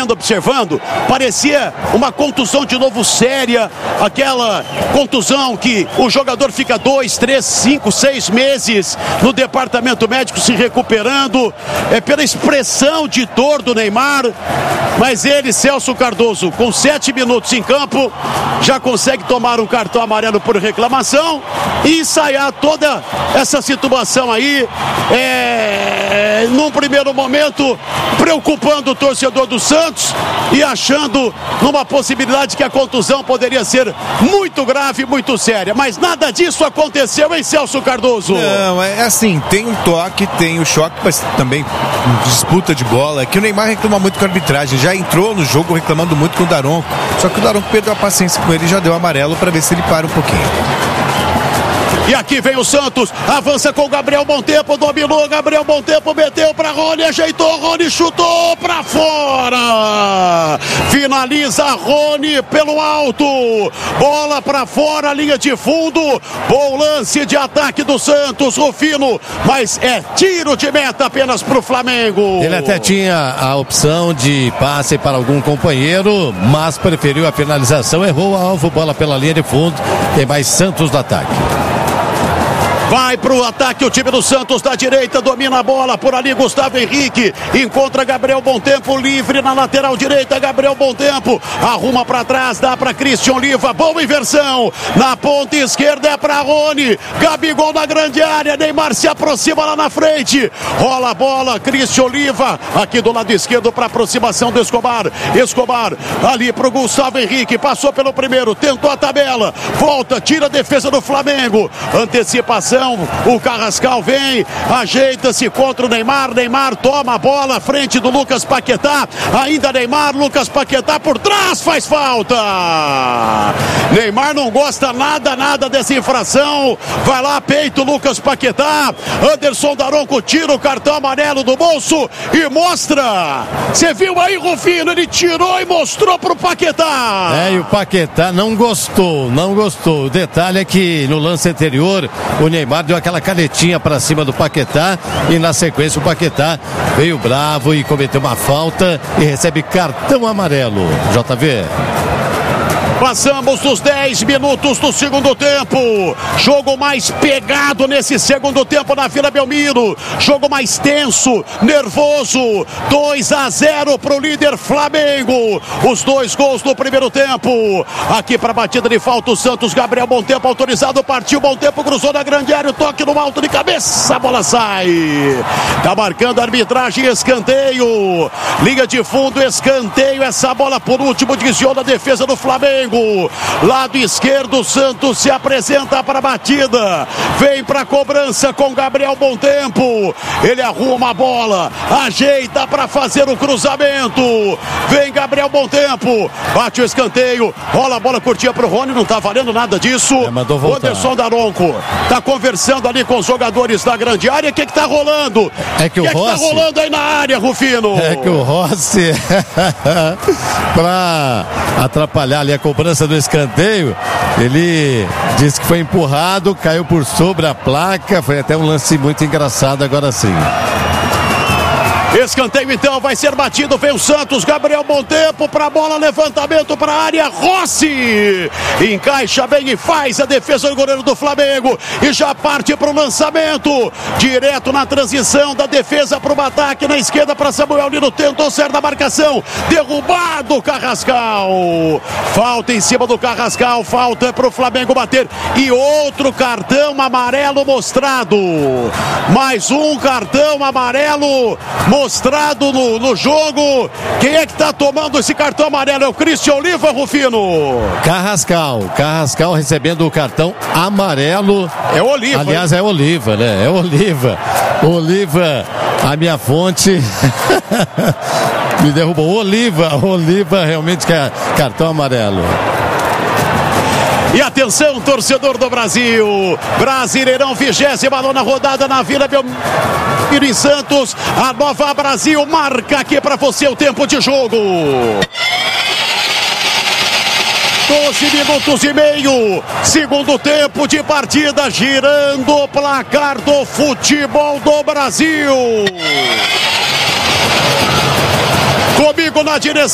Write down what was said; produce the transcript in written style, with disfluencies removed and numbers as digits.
vendo, observando, parecia uma contusão de novo séria, aquela contusão que o jogador fica 2, 3, 5, 6 meses no departamento médico se recuperando, pela expressão de dor do Neymar, mas ele, Celso Cardoso, com 7 minutos em campo, já consegue tomar um cartão amarelo por reclamação e ensaiar toda essa situação aí, num primeiro momento preocupando o torcedor do Santos e achando numa possibilidade que a contusão poderia ser muito grave, muito séria, mas nada disso aconteceu, hein, Celso Cardoso? Não, é assim, tem um toque, tem o choque, mas também disputa de bola, que o Neymar reclama muito com a arbitragem, já entrou no jogo reclamando muito com o Daronco, só que o Daronco perdeu a paciência com ele e já deu amarelo para ver se ele para um pouquinho. E aqui vem o Santos, avança com o Gabriel Montempo, dominou, Gabriel Montempo meteu pra Rony, ajeitou, Rony chutou pra fora, finaliza Rony pelo alto, bola pra fora, linha de fundo, bom lance de ataque do Santos, Rufino, mas é tiro de meta apenas pro Flamengo. Ele até tinha a opção de passe para algum companheiro, mas preferiu a finalização, errou o alvo, bola pela linha de fundo, tem mais Santos no ataque. Vai pro ataque o time do Santos da direita, domina a bola por ali Gustavo Henrique, encontra Gabriel Montempo livre na lateral direita, Gabriel Montempo arruma pra trás, dá pra Christian Oliva, boa inversão, na ponta esquerda é pra Rony, Gabigol na grande área, Neymar se aproxima lá na frente, rola a bola, Christian Oliva aqui do lado esquerdo pra aproximação do Escobar ali pro Gustavo Henrique, passou pelo primeiro, tentou a tabela, volta, tira a defesa do Flamengo, antecipação, o Carrascal vem, ajeita-se contra o Neymar, Neymar toma a bola à frente do Lucas Paquetá, ainda Neymar, Lucas Paquetá por trás, faz falta. Neymar não gosta nada dessa infração, vai lá, peito Lucas Paquetá, Anderson Daronco tira o cartão amarelo do bolso e mostra, você viu aí, Rufino, ele tirou e mostrou pro Paquetá. E o Paquetá não gostou, o detalhe é que no lance anterior, o Neymar deu aquela canetinha para cima do Paquetá e na sequência o Paquetá veio bravo e cometeu uma falta e recebe cartão amarelo. JV. Passamos dos 10 minutos do segundo tempo. Jogo mais pegado nesse segundo tempo na Vila Belmiro. Jogo mais tenso, nervoso. 2-0 pro líder Flamengo. Os 2 gols do primeiro tempo. Aqui para batida de falta o Santos. Gabriel Montempo autorizado. Partiu Montempo, cruzou na grande área. Toque no alto de cabeça. A bola sai. Tá marcando a arbitragem. Escanteio. Liga de fundo. Escanteio. Essa bola por último desviou da defesa do Flamengo. Lado esquerdo, Santos se apresenta para a batida, vem para a cobrança com Gabriel Montempo, ele arruma a bola, ajeita para fazer o cruzamento, vem Gabriel Montempo, bate o escanteio, rola a bola curtinha para o Rony, não tá valendo nada disso. Mandou voltar. Anderson Daronco tá conversando ali com os jogadores da grande área. O que tá rolando? É que o Rossi... tá rolando aí na área, Rufino? É que o Rossi para atrapalhar ali a cobrança do escanteio, ele disse que foi empurrado, caiu por sobre a placa, foi até um lance muito engraçado, agora sim. Escanteio então, vai ser batido, vem o Santos, Gabriel Montempo para a bola, levantamento para a área, Rossi encaixa bem e faz a defesa do goleiro do Flamengo e já parte para o lançamento, direto na transição da defesa para o ataque, na esquerda para Samuel Nino, tentou sair da marcação, derrubado Carrascal, falta em cima do Carrascal, falta para o Flamengo bater e outro cartão amarelo mostrado, mais um cartão amarelo mostrado no jogo. Quem é que tá tomando esse cartão amarelo? É o Christian Oliva, Rufino? Carrascal recebendo o cartão amarelo. É Oliva. Aliás, é Oliva, né? É Oliva, a minha fonte me derrubou. Oliva realmente quer cartão amarelo. E atenção, torcedor do Brasil, Brasileirão, 29ª rodada na Vila Belmiro em Santos, a Nova Brasil marca aqui para você o tempo de jogo. 12 minutos e meio, segundo tempo de partida, girando o placar do futebol do Brasil. Comigo na direção.